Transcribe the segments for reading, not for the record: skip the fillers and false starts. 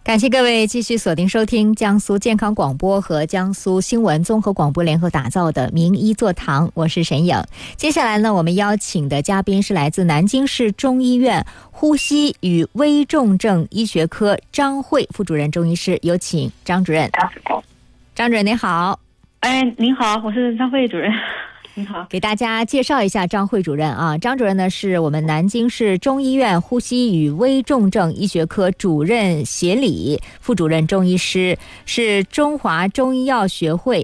感谢各位继续锁定收听江苏健康广播和江苏新闻综合广播联合打造的名医座堂，我是沈颖。接下来呢，我们邀请的嘉宾是来自南京市中医院呼吸与危重症医学科张慧副主任中医师，有请张主任。张主任您好。 您好，我是张慧主任。你好， 给大家介绍一下张慧主任啊。张主任呢是我们南京市中医院呼吸与危重症医学科主任协理副主任中医师，是中华中医药学会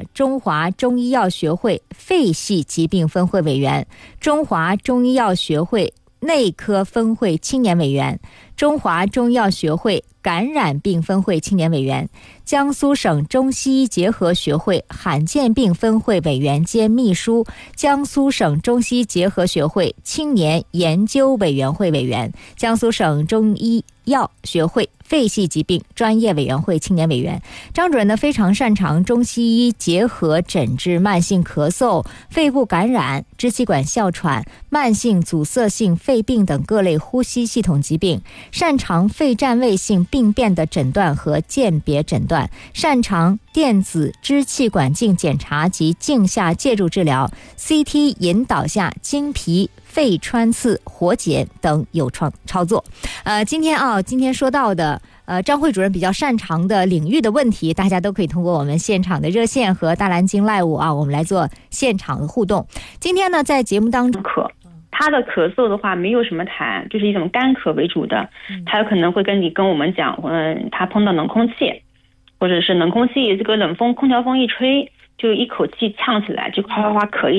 肺系疾病分会委员，中华中医药学会内科分会青年委员，中华中医药学会感染病分会青年委员，江苏省中西医结合学会罕见病分会委员兼秘书，江苏省中西医结合学会青年研究委员会委员，江苏省中医药学会肺系疾病专业委员会青年委员。张主任呢非常擅长中西医结合诊治慢性咳嗽、肺部感染、支气管哮喘、慢性阻塞性肺病等各类呼吸系统疾病，擅长肺占位性病变的诊断和鉴别诊断，擅长电子支气管镜检查及镜下介入治疗、CT 引导下经皮肺穿刺活检等有操作。今天说到的张慧主任比较擅长的领域的问题，大家都可以通过我们现场的热线和大蓝鲸 Live 我们来做现场的互动。今天呢，在节目当中他的咳嗽的话没有什么痰，就是一种干咳为主的，他有可能会跟我们讲，他碰到冷空气，或者是冷空气这个冷风空调风一吹，就一口气呛起来，就哗哗哗咳